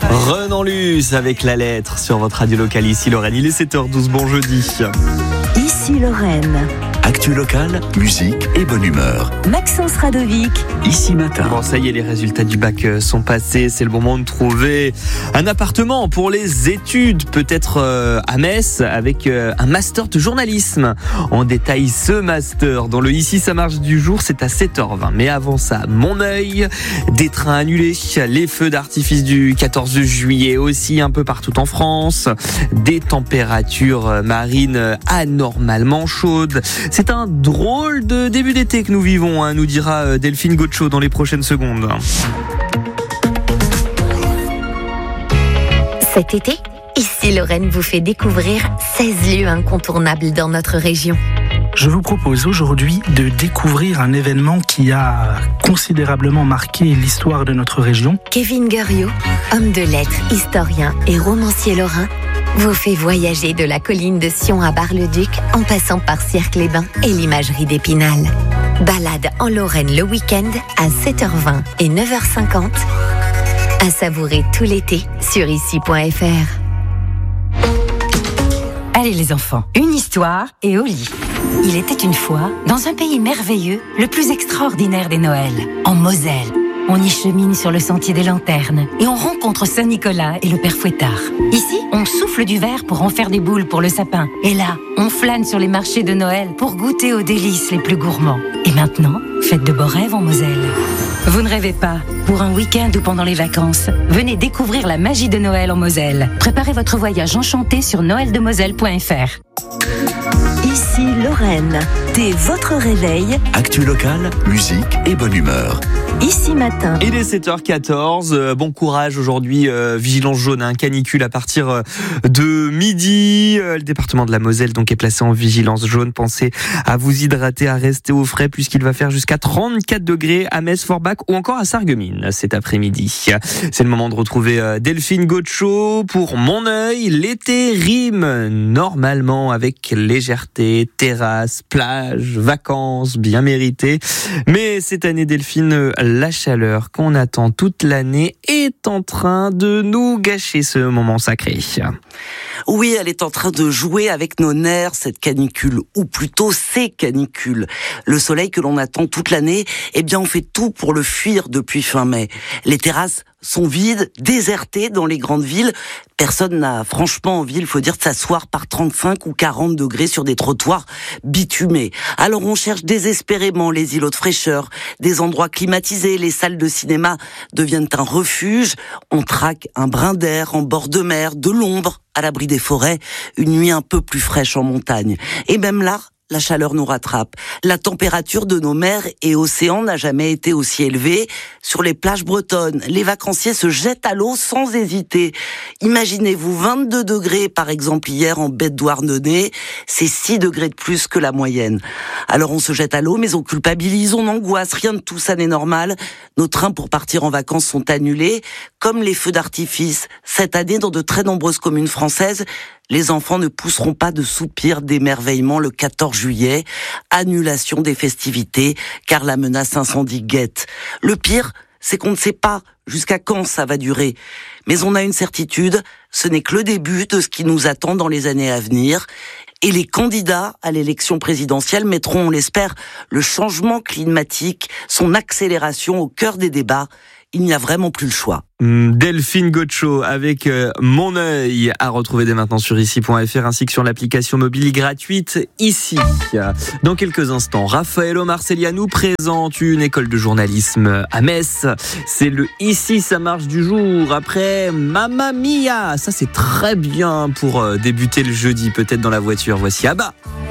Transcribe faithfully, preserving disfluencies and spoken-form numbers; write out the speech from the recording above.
Renan Luce avec la lettre sur votre radio locale ici Lorraine. Il est sept heures douze, bon jeudi. Ici Lorraine. Actu locale, musique et bonne humeur. Maxence Radovic. Ici matin. Bon, ça y est, les résultats du bac sont passés. C'est le moment de trouver un appartement pour les études. Peut-être euh, à Metz avec euh, un master de journalisme. On détaille ce master dans le Ici ça marche du jour. C'est à sept heures vingt. Mais avant ça, mon œil, des trains annulés, les feux d'artifice du quatorze juillet aussi un peu partout en France, des températures marines anormalement chaudes. C'est un drôle de début d'été que nous vivons, hein, nous dira Delphine Gaucho dans les prochaines secondes. Cet été, Ici Lorraine vous fait découvrir seize lieux incontournables dans notre région. Je vous propose aujourd'hui de découvrir un événement qui a considérablement marqué l'histoire de notre région. Kevin Guriot, homme de lettres, historien et romancier lorrain, vous fait voyager de la colline de Sion à Bar-le-Duc en passant par Cirque-les-Bains et l'imagerie d'Épinal. Balade en Lorraine le week-end à sept heures vingt et neuf heures cinquante. À savourer tout l'été sur ici point f r. Allez les enfants, une histoire et au lit. Il était une fois, dans un pays merveilleux, le plus extraordinaire des Noëls, en Moselle. On y chemine sur le sentier des lanternes et on rencontre Saint-Nicolas et le Père Fouettard. Ici, on souffle du verre pour en faire des boules pour le sapin. Et là, on flâne sur les marchés de Noël pour goûter aux délices les plus gourmands. Et maintenant, faites de beaux rêves en Moselle. Vous ne rêvez pas? Pour un week-end ou pendant les vacances, venez découvrir la magie de Noël en Moselle. Préparez votre voyage enchanté sur noël de moselle point f r. Ici Lorraine. Dès votre réveil. Actu locale, musique et bonne humeur. Ici matin. Il est sept heures quatorze, euh, bon courage aujourd'hui, euh, vigilance jaune, hein, canicule à partir euh, de midi. Euh, le département de la Moselle donc est placé en vigilance jaune. Pensez à vous hydrater, à rester au frais puisqu'il va faire jusqu'à trente-quatre degrés à Metz, Forbach ou encore à Sarreguemines cet après-midi. C'est le moment de retrouver euh, Delphine Gaucho pour Mon œil. L'été rime normalement avec légèreté, terrasse, plage, vacances bien méritées. Mais cette année, Delphine, la chaleur qu'on attend toute l'année est en train de nous gâcher ce moment sacré. Oui, elle est en train de jouer avec nos nerfs, cette canicule, ou plutôt ces canicules. Le soleil que l'on attend toute l'année, eh bien on fait tout pour le fuir depuis fin mai. Les terrasses sont vides, désertées dans les grandes villes. Personne n'a franchement envie, il faut dire, de s'asseoir par trente-cinq ou quarante degrés sur des trottoirs bitumés. Alors on cherche désespérément les îlots de fraîcheur, des endroits climatisés, les salles de cinéma deviennent un refuge. On traque un brin d'air en bord de mer, de l'ombre, à l'abri des forêts, une nuit un peu plus fraîche en montagne. Et même là, la chaleur nous rattrape. La température de nos mers et océans n'a jamais été aussi élevée. Sur les plages bretonnes, les vacanciers se jettent à l'eau sans hésiter. Imaginez-vous vingt-deux degrés par exemple hier en baie de Douarnenez, c'est six degrés de plus que la moyenne. Alors on se jette à l'eau mais on culpabilise, on angoisse, rien de tout ça n'est normal. Nos trains pour partir en vacances sont annulés, comme les feux d'artifice. Cette année, dans de très nombreuses communes françaises, les enfants ne pousseront pas de soupirs d'émerveillement le quatorze juillet. Annulation des festivités, car la menace incendie guette. Le pire, c'est qu'on ne sait pas jusqu'à quand ça va durer. Mais on a une certitude, ce n'est que le début de ce qui nous attend dans les années à venir. Et les candidats à l'élection présidentielle mettront, on l'espère, le changement climatique, son accélération au cœur des débats. Il n'y a vraiment plus le choix. Delphine Gaucho avec euh, Mon œil à retrouver dès maintenant sur ici point f r ainsi que sur l'application mobile gratuite Ici. Dans quelques instants, Raphaël Marcellia nous présente une école de journalisme à Metz. C'est le Ici ça marche du jour. Après Mamma Mia, ça c'est très bien pour euh, débuter le jeudi, peut-être dans la voiture. Voici Abba.